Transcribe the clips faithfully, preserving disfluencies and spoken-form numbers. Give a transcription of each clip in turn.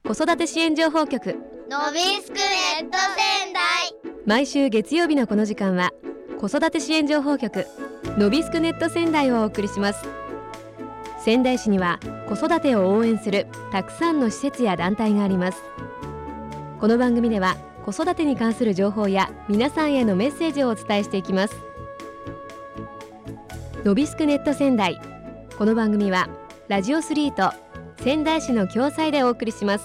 子育て支援情報局のびスクネット仙台。 毎週月曜日のこの時間は子育て支援情報局のびスクネット仙台をお送りします。仙台市には子育てを応援するたくさんの施設や団体があります。この番組では子育てに関する情報や皆さんへのメッセージをお伝えしていきます。のびスクネット仙台、この番組はラジオスリーと仙台市の共催でお送りします。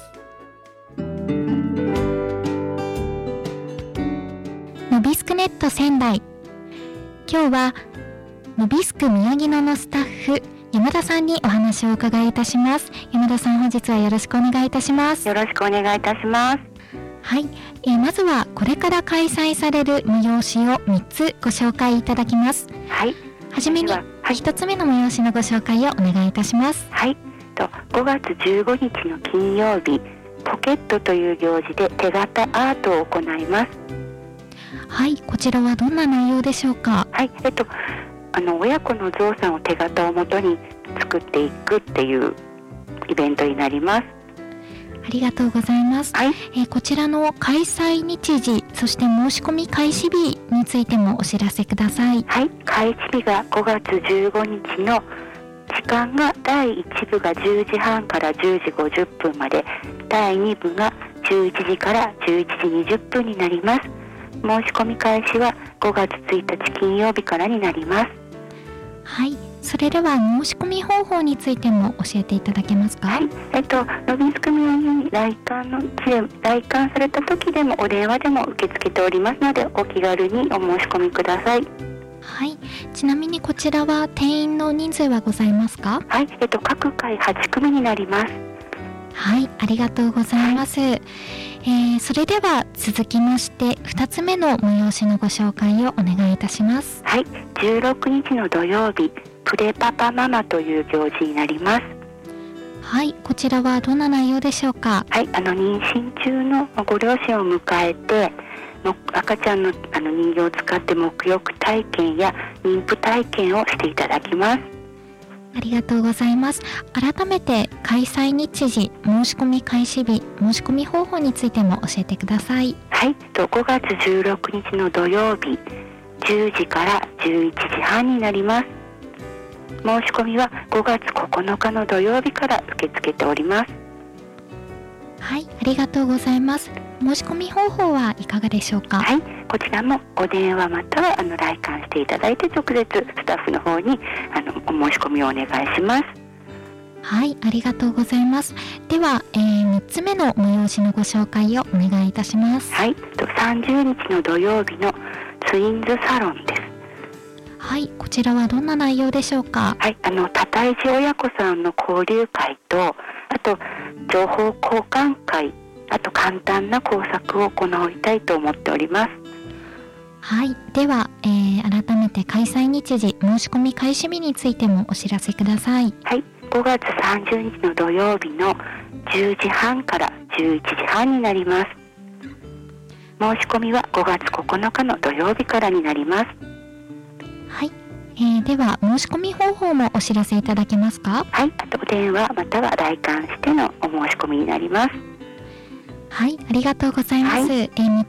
のびスクネット仙台、今日はのびスク宮城野のスタッフ山田さんにお話をお伺いいたします。山田さん、本日はよろしくお願いいたします。 よろしくお願いいたします。 はい、えー、まずはこれから開催される催しをみっつご紹介いただきます。 はい、 はじめにひとつめの催しのご紹介をお願いいたします。 はい、とごがつじゅうごにちの金曜日、ポケットという行事で手形アートを行います。 はい、こちらはどんな内容でしょうか。 はい、えっとあの親子のゾウさんを手形をもとに作っていくっていうイベントになります。 ありがとうございます。 はい、 えー、こちらの開催日時、そして申し込み開始日についてもお知らせください。 はい、開始日がごがつじゅうごにちの時間がだいいちぶがじゅうじはんからじゅうじごじゅっぷんまで、だいにぶがじゅういちじからじゅういちじにじゅっぷんになります。申し込み開始はごがつついたち金曜日からになります。 はい、それでは申し込み方法についても教えていただけますか。 はい、えっとのびスク宮城に来館の来館された時でもお電話でも受け付けておりますので、お気軽にお申し込みください。 はい、ちなみにこちらは定員の人数はございますか。 はい、えっと各回はちくみになります。 はい、ありがとうございます。はい、えー、それでは続きましてふたつめの催しのご紹介をお願いいたします。 はい、じゅうろくにちの土曜日、プレパパママという行事になります。 はい、こちらはどんな内容でしょうか。 はい、あの妊娠中のご両親を迎えての赤ちゃんのあの人形を使って沐浴体験や妊婦体験をしていただきます。 ありがとうございます。改めて開催日時、申し込み開始日、申し込み方法についても教えてください。 はい、とごがつじゅうろくにちの土曜日、じゅうじからじゅういちじはんになります。申し込みはごがつここのかの土曜日から受け付けております。 はい、ありがとうございます。申し込み方法はいかがでしょうか。 はい、こちらもお電話またはあの来館していただいて直接スタッフの方にあのお申し込みをお願いします。 はい、ありがとうございます。では、えー、みっつめの催しのご紹介をお願いいたします。 はい、さんじゅうにちの土曜日のツインズサロンです。 はい、こちらはどんな内容でしょうか。 はい、あの多胎児親子さんの交流会と、あと情報交換会、あと簡単な工作を行いたいと思っております。 はい、では、えー、改めて開催日時、申し込み開始日についてもお知らせください。 はい、ごがつさんじゅうにちの土曜日のじゅうじはんからじゅういちじはんになります。申し込みはごがつここのかの土曜日からになります。 はい、えー、では申し込み方法もお知らせいただけますか。 はい、あとお電話または来館してのお申し込みになります。 はい、ありがとうございます。はい、えー、みっ